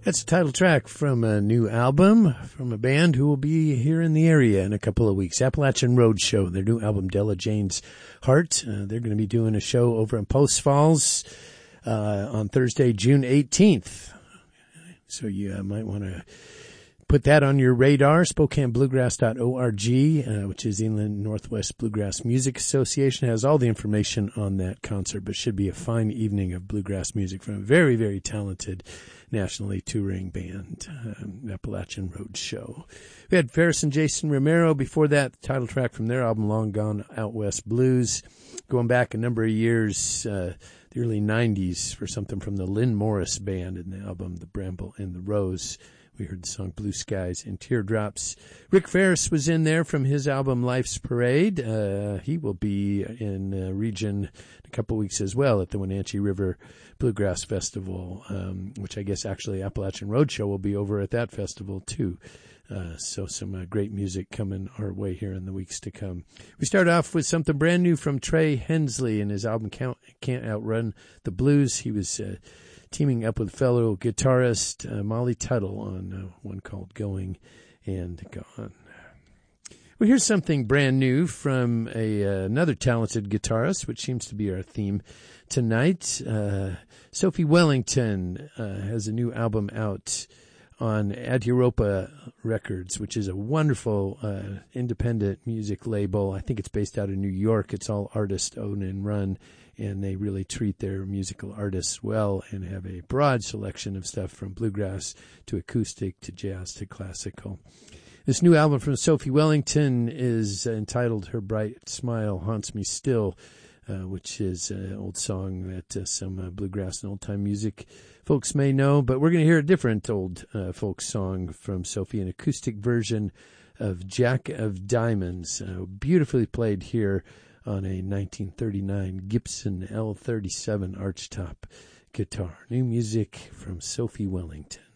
That's the title track from a new album from a band who will be here in the area in a couple of weeks. Appalachian Roadshow, their new album, Della Jane's Heart. They're going to be doing a show over in Post Falls on Thursday, June 18th. So you might want to put that on your radar. SpokaneBluegrass.org, which is Inland Northwest Bluegrass Music Association, has all the information on that concert, but should be a fine evening of bluegrass music from a very, very talented nationally touring band, Appalachian Roadshow. We had Ferris and Jason Romero before that, the title track from their album Long Gone Out West Blues, going back a number of years, the early 90s, for something from the Lynn Morris Band in the album The Bramble and the Rose. We heard the song Blue Skies and Teardrops. Rick Ferris was in there from his album Life's Parade. He will be in region in a couple weeks as well at the Wenatchee River Bluegrass Festival, which I guess actually Appalachian Roadshow will be over at that festival too. So some great music coming our way here in the weeks to come. We start off with something brand new from Trey Hensley and his album Can't Outrun the Blues. He was teaming up with fellow guitarist Molly Tuttle on one called Going and Gone. Well, here's something brand new from another talented guitarist, which seems to be our theme tonight. Sophie Wellington has a new album out on Ad Europa Records, which is a wonderful independent music label. I think it's based out of New York. It's all artist owned and run, and they really treat their musical artists well and have a broad selection of stuff from bluegrass to acoustic to jazz to classical. This new album from Sophie Wellington is entitled Her Bright Smile Haunts Me Still, which is an old song that some bluegrass and old-time music folks may know. But we're going to hear a different old folk song from Sophie, an acoustic version of Jack of Diamonds, beautifully played here on a 1939 Gibson L37 archtop guitar. New music from Sophie Wellington.